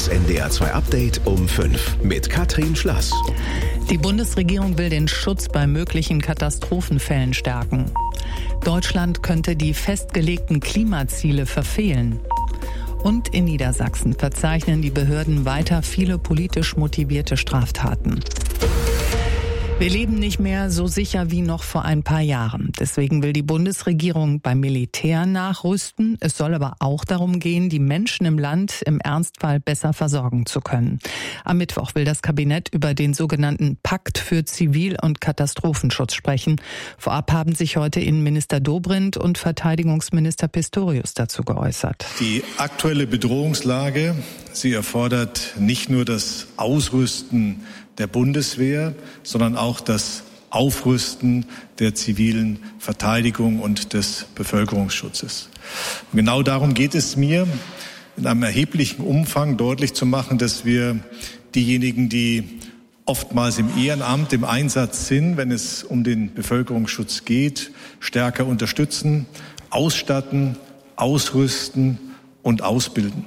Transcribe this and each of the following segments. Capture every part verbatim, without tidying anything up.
Das N D R zwei Update um fünf mit Katrin Schlass. Die Bundesregierung will den Schutz bei möglichen Katastrophenfällen stärken. Deutschland könnte die festgelegten Klimaziele verfehlen. Und in Niedersachsen verzeichnen die Behörden weiter viele politisch motivierte Straftaten. Wir leben nicht mehr so sicher wie noch vor ein paar Jahren. Deswegen will die Bundesregierung beim Militär nachrüsten. Es soll aber auch darum gehen, die Menschen im Land im Ernstfall besser versorgen zu können. Am Mittwoch will das Kabinett über den sogenannten Pakt für Zivil- und Katastrophenschutz sprechen. Vorab haben sich heute Innenminister Dobrindt und Verteidigungsminister Pistorius dazu geäußert. Die aktuelle Bedrohungslage, sie erfordert nicht nur das Ausrüsten der Bundeswehr, sondern auch das Aufrüsten der zivilen Verteidigung und des Bevölkerungsschutzes. Und genau darum geht es mir, in einem erheblichen Umfang deutlich zu machen, dass wir diejenigen, die oftmals im Ehrenamt, im Einsatz sind, wenn es um den Bevölkerungsschutz geht, stärker unterstützen, ausstatten, ausrüsten und ausbilden.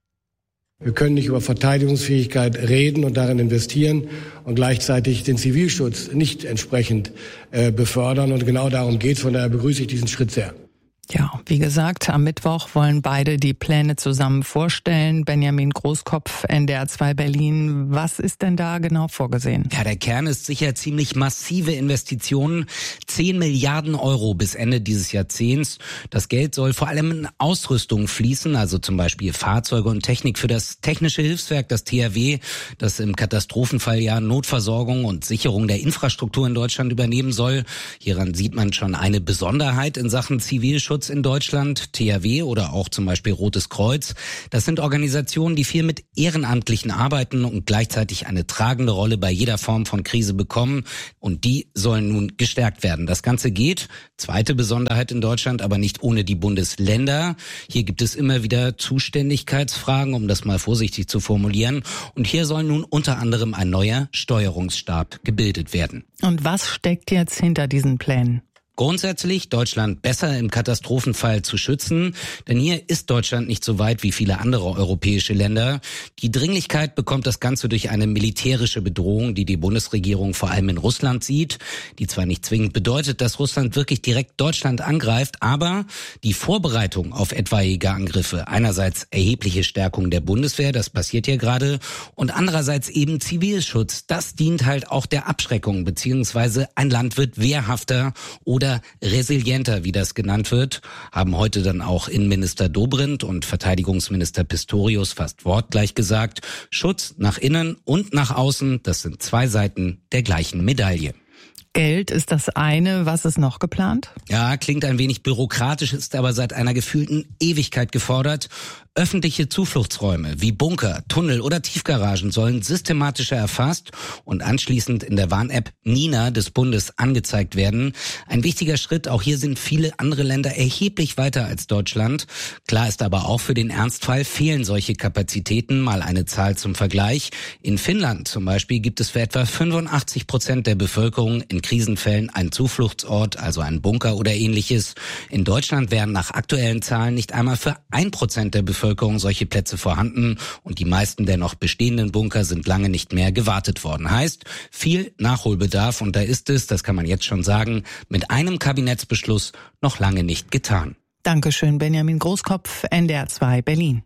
Wir können nicht über Verteidigungsfähigkeit reden und darin investieren und gleichzeitig den Zivilschutz nicht entsprechend äh, befördern. Und genau darum geht es. Von daher begrüße ich diesen Schritt sehr. Ja, wie gesagt, am Mittwoch wollen beide die Pläne zusammen vorstellen. Benjamin Großkopf, N D R zwei Berlin. Was ist denn da genau vorgesehen? Ja, der Kern ist sicher ziemlich massive Investitionen. Zehn Milliarden Euro bis Ende dieses Jahrzehnts. Das Geld soll vor allem in Ausrüstung fließen, also zum Beispiel Fahrzeuge und Technik für das Technische Hilfswerk, das T H W, das im Katastrophenfall ja Notversorgung und Sicherung der Infrastruktur in Deutschland übernehmen soll. Hieran sieht man schon eine Besonderheit in Sachen Zivilschutz in Deutschland, T H W oder auch zum Beispiel Rotes Kreuz. Das sind Organisationen, die viel mit Ehrenamtlichen arbeiten und gleichzeitig eine tragende Rolle bei jeder Form von Krise bekommen. Und die sollen nun gestärkt werden. Das Ganze geht, zweite Besonderheit in Deutschland, aber nicht ohne die Bundesländer. Hier gibt es immer wieder Zuständigkeitsfragen, um das mal vorsichtig zu formulieren. Und hier soll nun unter anderem ein neuer Steuerungsstab gebildet werden. Und was steckt jetzt hinter diesen Plänen? Grundsätzlich Deutschland besser im Katastrophenfall zu schützen, denn hier ist Deutschland nicht so weit wie viele andere europäische Länder. Die Dringlichkeit bekommt das Ganze durch eine militärische Bedrohung, die die Bundesregierung vor allem in Russland sieht, die zwar nicht zwingend bedeutet, dass Russland wirklich direkt Deutschland angreift, aber die Vorbereitung auf etwaige Angriffe, einerseits erhebliche Stärkung der Bundeswehr, das passiert hier gerade, und andererseits eben Zivilschutz, das dient halt auch der Abschreckung, beziehungsweise ein Land wird wehrhafter oder Oder resilienter, wie das genannt wird, haben heute dann auch Innenminister Dobrindt und Verteidigungsminister Pistorius fast wortgleich gesagt. Schutz nach innen und nach außen, das sind zwei Seiten der gleichen Medaille. Geld ist das eine. Was ist noch geplant? Ja, klingt ein wenig bürokratisch, ist aber seit einer gefühlten Ewigkeit gefordert. Öffentliche Zufluchtsräume wie Bunker, Tunnel oder Tiefgaragen sollen systematischer erfasst und anschließend in der Warn-App Nina des Bundes angezeigt werden. Ein wichtiger Schritt, auch hier sind viele andere Länder erheblich weiter als Deutschland. Klar ist aber auch, für den Ernstfall fehlen solche Kapazitäten. Mal eine Zahl zum Vergleich. In Finnland zum Beispiel gibt es für etwa fünfundachtzig Prozent der Bevölkerung in Krisenfällen einen Zufluchtsort, also einen Bunker oder ähnliches. In Deutschland wären nach aktuellen Zahlen nicht einmal für ein Prozent der Bevölkerung solche Plätze vorhanden und die meisten der noch bestehenden Bunker sind lange nicht mehr gewartet worden. Heißt, viel Nachholbedarf und da ist es, das kann man jetzt schon sagen, mit einem Kabinettsbeschluss noch lange nicht getan. Dankeschön, Benjamin Großkopf, N D R zwei Berlin.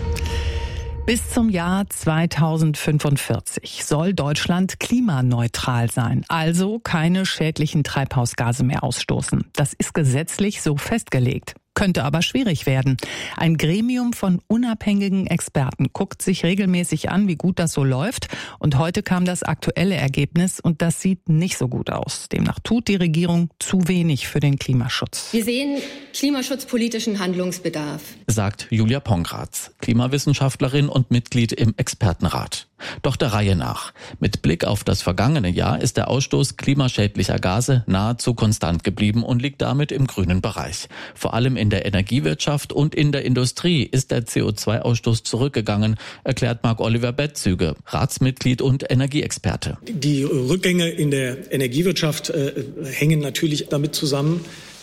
Bis zum Jahr zweitausendfünfundvierzig soll Deutschland klimaneutral sein, also keine schädlichen Treibhausgase mehr ausstoßen. Das ist gesetzlich so festgelegt. Könnte aber schwierig werden. Ein Gremium von unabhängigen Experten guckt sich regelmäßig an, wie gut das so läuft. Und heute kam das aktuelle Ergebnis und das sieht nicht so gut aus. Demnach tut die Regierung zu wenig für den Klimaschutz. Wir sehen klimaschutzpolitischen Handlungsbedarf, sagt Julia Pongratz, Klimawissenschaftlerin und Mitglied im Expertenrat. Doch der Reihe nach. Mit Blick auf das vergangene Jahr ist der Ausstoß klimaschädlicher Gase nahezu konstant geblieben und liegt damit im grünen Bereich. Vor allem in der Energiewirtschaft und in der Industrie ist der C O zwei Ausstoß zurückgegangen, erklärt Marc-Oliver Bettzüge, Ratsmitglied und Energieexperte. Die Rückgänge in der Energiewirtschaft äh, hängen natürlich damit zusammen,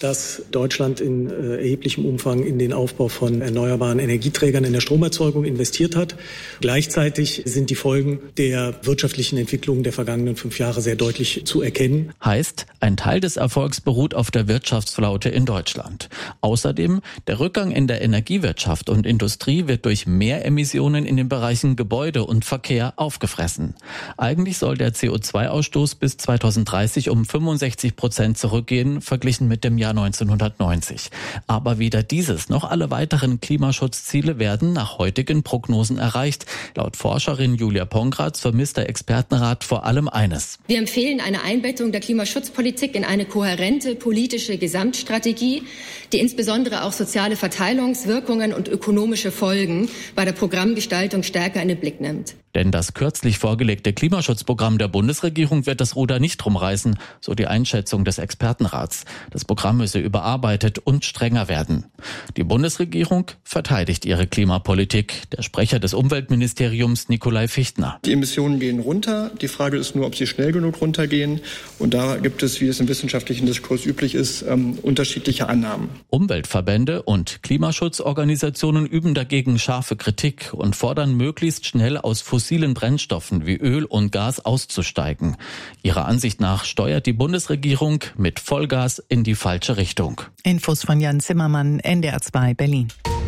dass Deutschland in äh, erheblichem Umfang in den Aufbau von erneuerbaren Energieträgern in der Stromerzeugung investiert hat. Gleichzeitig sind die Folgen der wirtschaftlichen Entwicklung der vergangenen fünf Jahre sehr deutlich zu erkennen. Heißt, ein Teil des Erfolgs beruht auf der Wirtschaftsflaute in Deutschland. Außerdem, der Rückgang in der Energiewirtschaft und Industrie wird durch mehr Emissionen in den Bereichen Gebäude und Verkehr aufgefressen. Eigentlich soll der C O zwei Ausstoß bis zweitausenddreißig um fünfundsechzig Prozent zurückgehen, verglichen mit dem Jahr neunzehnhundertneunzig. Aber weder dieses noch alle weiteren Klimaschutzziele werden nach heutigen Prognosen erreicht. Laut Forscherin Julia Pongratz vermisst der Expertenrat vor allem eines. Wir empfehlen eine Einbettung der Klimaschutzpolitik in eine kohärente politische Gesamtstrategie, die insbesondere auch soziale Verteilungswirkungen und ökonomische Folgen bei der Programmgestaltung stärker in den Blick nimmt. Denn das kürzlich vorgelegte Klimaschutzprogramm der Bundesregierung wird das Ruder nicht rumreißen, so die Einschätzung des Expertenrats. Das Programm müsse überarbeitet und strenger werden. Die Bundesregierung verteidigt ihre Klimapolitik. Der Sprecher des Umweltministeriums, Nikolai Fichtner. Die Emissionen gehen runter. Die Frage ist nur, ob sie schnell genug runtergehen. Und da gibt es, wie es im wissenschaftlichen Diskurs üblich ist, ähm, unterschiedliche Annahmen. Umweltverbände und Klimaschutzorganisationen üben dagegen scharfe Kritik und fordern möglichst schnell aus fossilen Brennstoffen wie Öl und Gas auszusteigen. Ihrer Ansicht nach steuert die Bundesregierung mit Vollgas in die falsche Richtung. Infos von Jan Zimmermann, N D R zwei Berlin.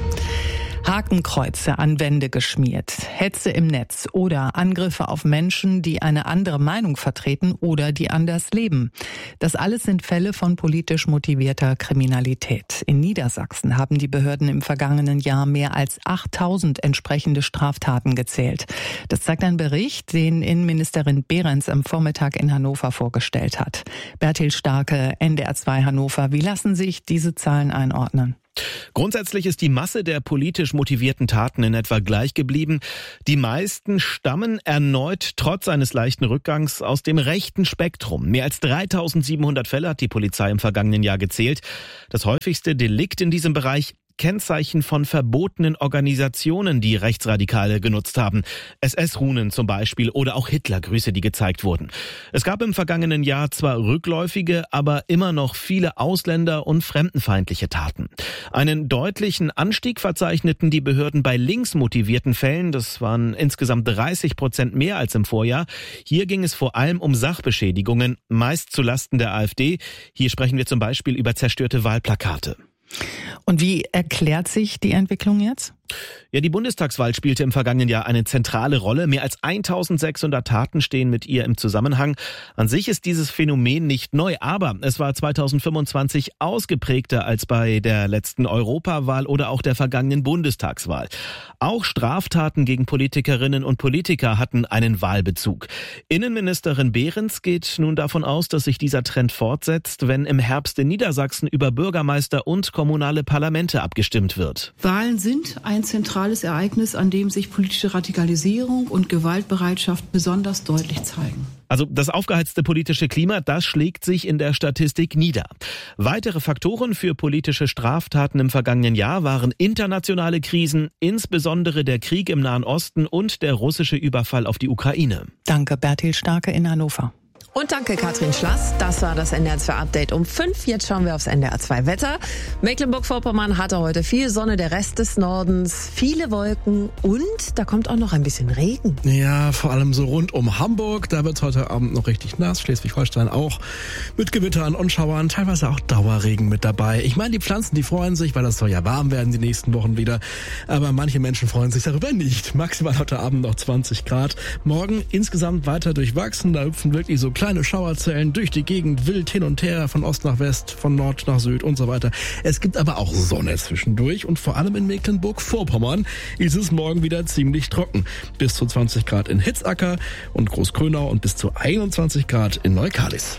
Hakenkreuze an Wände geschmiert, Hetze im Netz oder Angriffe auf Menschen, die eine andere Meinung vertreten oder die anders leben. Das alles sind Fälle von politisch motivierter Kriminalität. In Niedersachsen haben die Behörden im vergangenen Jahr mehr als achttausend entsprechende Straftaten gezählt. Das zeigt ein Bericht, den Innenministerin Behrens am Vormittag in Hannover vorgestellt hat. Bertil Starke, N D R zwei Hannover. Wie lassen sich diese Zahlen einordnen? Grundsätzlich ist die Masse der politisch motivierten Taten in etwa gleich geblieben. Die meisten stammen erneut trotz eines leichten Rückgangs aus dem rechten Spektrum. Mehr als dreitausendsiebenhundert Fälle hat die Polizei im vergangenen Jahr gezählt. Das häufigste Delikt in diesem Bereich: Kennzeichen von verbotenen Organisationen, die Rechtsradikale genutzt haben. S S-Runen zum Beispiel oder auch Hitlergrüße, die gezeigt wurden. Es gab im vergangenen Jahr zwar rückläufige, aber immer noch viele Ausländer- und fremdenfeindliche Taten. Einen deutlichen Anstieg verzeichneten die Behörden bei linksmotivierten Fällen. Das waren insgesamt dreißig Prozent mehr als im Vorjahr. Hier ging es vor allem um Sachbeschädigungen, meist zulasten der AfD. Hier sprechen wir zum Beispiel über zerstörte Wahlplakate. Und wie erklärt sich die Entwicklung jetzt? Ja, die Bundestagswahl spielte im vergangenen Jahr eine zentrale Rolle. Mehr als eintausendsechshundert Taten stehen mit ihr im Zusammenhang. An sich ist dieses Phänomen nicht neu, aber es war zweitausendfünfundzwanzig ausgeprägter als bei der letzten Europawahl oder auch der vergangenen Bundestagswahl. Auch Straftaten gegen Politikerinnen und Politiker hatten einen Wahlbezug. Innenministerin Behrens geht nun davon aus, dass sich dieser Trend fortsetzt, wenn im Herbst in Niedersachsen über Bürgermeister und kommunale Parlamente abgestimmt wird. Wahlen sind ein zentrales Ereignis, an dem sich politische Radikalisierung und Gewaltbereitschaft besonders deutlich zeigen. Also das aufgeheizte politische Klima, das schlägt sich in der Statistik nieder. Weitere Faktoren für politische Straftaten im vergangenen Jahr waren internationale Krisen, insbesondere der Krieg im Nahen Osten und der russische Überfall auf die Ukraine. Danke, Bertil Starke in Hannover. Und danke, Katrin Schlass. Das war das N D R zwei Update um fünf. Jetzt schauen wir aufs N D R zwei Wetter. Mecklenburg-Vorpommern hatte heute viel Sonne, der Rest des Nordens viele Wolken und da kommt auch noch ein bisschen Regen. Ja, vor allem so rund um Hamburg. Da wird es heute Abend noch richtig nass. Schleswig-Holstein auch mit Gewittern und Schauern, teilweise auch Dauerregen mit dabei. Ich meine, die Pflanzen, die freuen sich, weil das soll ja warm werden die nächsten Wochen wieder. Aber manche Menschen freuen sich darüber nicht. Maximal heute Abend noch zwanzig Grad. Morgen insgesamt weiter durchwachsen. Da hüpfen wirklich so kleine Schauerzellen durch die Gegend, wild hin und her, von Ost nach West, von Nord nach Süd und so weiter. Es gibt aber auch Sonne zwischendurch und vor allem in Mecklenburg-Vorpommern ist es morgen wieder ziemlich trocken. Bis zu zwanzig Grad in Hitzacker und Großkrönau und bis zu einundzwanzig Grad in Neukalis.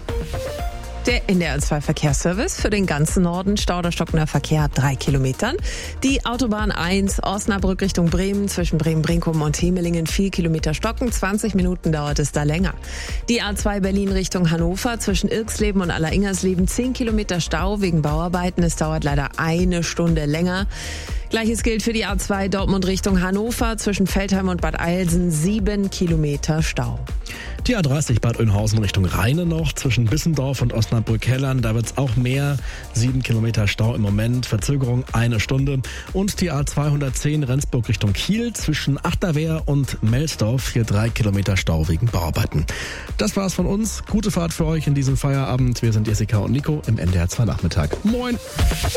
Der N D R zwei Verkehrsservice für den ganzen Norden. Stau oder stockender Verkehr ab drei Kilometern. Die Autobahn eins, Osnabrück Richtung Bremen, zwischen Bremen-Brinkum und Hemelingen vier Kilometer stocken. zwanzig Minuten dauert es da länger. Die A zwei Berlin Richtung Hannover, zwischen Irksleben und Alleringers zehn Kilometer Stau wegen Bauarbeiten. Es dauert leider eine Stunde länger. Gleiches gilt für die A zwei Dortmund Richtung Hannover. Zwischen Veltheim und Bad Eilsen sieben Kilometer Stau. Die A dreißig Bad Oeynhausen Richtung Rheine noch, zwischen Bissendorf und Osnabrück-Hellern. Da wird's auch mehr. Sieben Kilometer Stau im Moment, Verzögerung eine Stunde. Und die A zweihundertzehn Rendsburg Richtung Kiel, zwischen Achterwehr und Melsdorf. Hier drei Kilometer Stau wegen Bauarbeiten. Das war's von uns. Gute Fahrt für euch in diesem Feierabend. Wir sind Jessica und Nico im N D R zwei Nachmittag. Moin!